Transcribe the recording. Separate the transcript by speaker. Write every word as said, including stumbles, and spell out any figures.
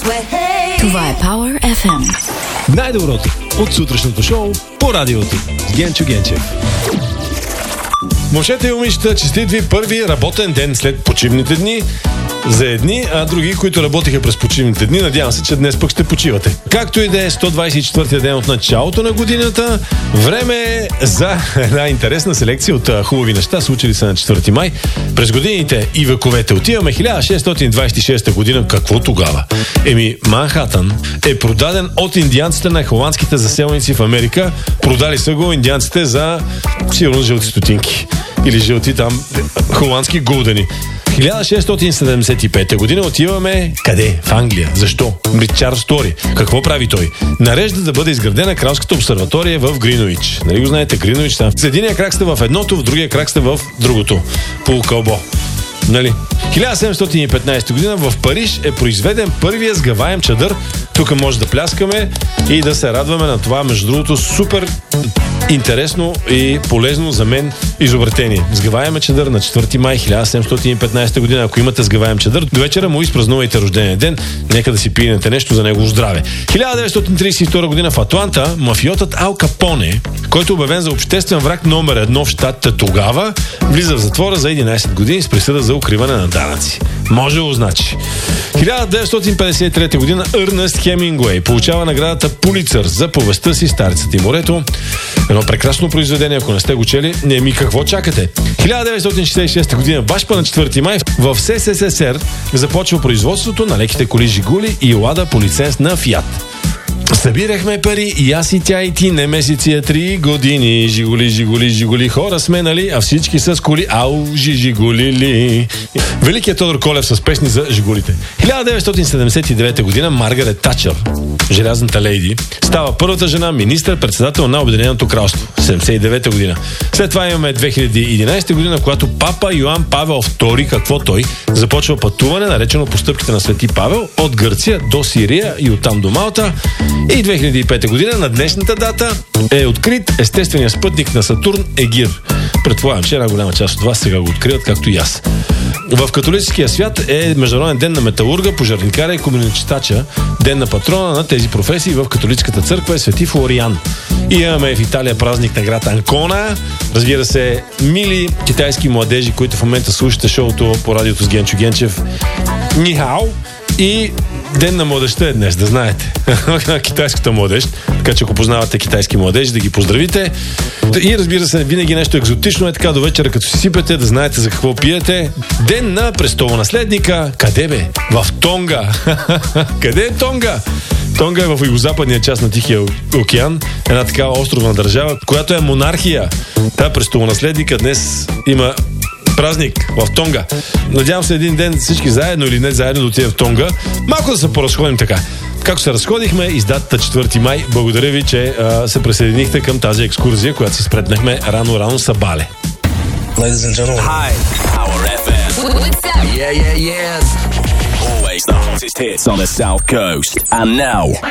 Speaker 1: Това е Power еф ем.
Speaker 2: Най-доброто от сутрешното шоу по радиото с Генчо Генчев. Момчета и момичета, честит ви първи работен ден след почивните дни. За едни, а други, които работиха през почивните дни, надявам се, че днес пък ще почивате. Както и да е сто двадесет и четвъртия ден от началото на годината, време е за една интересна селекция от хубави неща, случили се на четвърти май. През годините и вековете отиваме хиляда шестстотин двадесет и шеста година. Какво тогава? Еми, Манхатън е продаден от индианците на холандските заселници в Америка. Продали са го индианците за сигурно жълти стотинки. Или жълти там холандски голдени. хиляда шестстотин седемдесет и пета година отиваме къде? В Англия. Защо? Чарлз Тори. Какво прави той? Нарежда да бъде изградена кралската обсерватория в Гринуич. Нали го знаете? Гринуич там. С единия крак сте в едното, в другия крак сте в другото. Полукълбо. Нали? хиляда седемстотин и петнадесета година в Париж е произведен първия сгъваем чадър. Тук може да пляскаме и да се радваме на това, между другото, супер интересно и полезно за мен изобретение. Сгъваем чадър на четвърти май хиляда седемстотин и петнадесета година. Ако имате сгъваем чадър, до вечера му изпразнувайте рождения ден. Нека да си пиенете нещо за негово здраве. хиляда деветстотин тридесет и втора година в Атланта мафиотът Ал Капоне, който е обявен за обществен враг номер едно в щатите тогава, влиза в затвора за единадесет години с присъда за укриване на данъци. Може го значи. хиляда деветстотин петдесет и трета година Ернест Хемингуей получава наградата Пулицър за повестта си Старицата и морето. Едно прекрасно произведение, ако не сте го чели, не ми какво чакате. хиляда деветстотин шестдесет и шеста година, баш па на четвърти май, в СССР започва производството на леките коли Жигули и Лада по лиценз на Фиат. Събирахме пари и аз и тя и ти, не месеци, а три години. Жигули, жигули, жигули, хора сме, нали? А всички с коли, ау, жигули ли. Великият Тодор Колев с песни за жигулите. хиляда деветстотин седемдесет и девета година Маргарет Тачър, желязната лейди, става първата жена министър-председател на Обединеното кралство. седемдесет и девета година. След това имаме две хиляди и единадесета година, когато папа Йоан Павел втори, какво той, започва пътуване, наречено по стъпките на Свети Павел, от Гърция до Сирия и оттам до Малта. И две хиляди и пета година на днешната дата е открит естественият спътник на Сатурн Егир. Предполагам, че една голяма част от вас сега го откриват, както и аз. В католическия свят е Международен ден на металурга, пожарникаря и комуничтача, ден на патрона на тези професии. В католическата църква е Свети Флориан. И имаме в Италия празник на град Анкона. Разбира се, мили китайски младежи, които в момента слушате шоуто по радиото с Генчо Генчев. Нихао! И Ден на младежта е днес, да знаете. Китайската младеж. Така че ако познавате китайски младежи, да ги поздравите. И разбира се, винаги нещо екзотично е така до вечера, като си сипете, да знаете за какво пиете. Ден на престолонаследника. Къде бе? В Тонга. Къде е Тонга? Тонга е в югозападния част на Тихия океан. Една такава островна държава, която е монархия. Та престолонаследника днес има празник в Тонга. Надявам се един ден всички заедно или не заедно да отидем в Тонга. Малко да се поразходим така. Както се разходихме, из датата четвърти май, благодаря ви, че а, се присъединихте към тази екскурзия, която си спретнахме рано-рано са бале.
Speaker 3: Ladies and gentlemen. Hi. Power еф ем.
Speaker 1: What's up?
Speaker 3: Yeah, yeah, yeah. Always the hottest hits on the South Coast. And now,